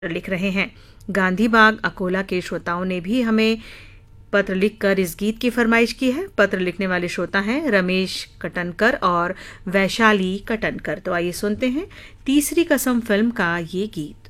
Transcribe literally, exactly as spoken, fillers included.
लिख रहे हैं। गांधी बाग अकोला के श्रोताओं ने भी हमें पत्र लिखकर इस गीत की फरमाइश की है। पत्र लिखने वाले श्रोता हैं रमेश कटनकर और वैशाली कटनकर। तो आइए सुनते हैं तीसरी कसम फिल्म का ये गीत।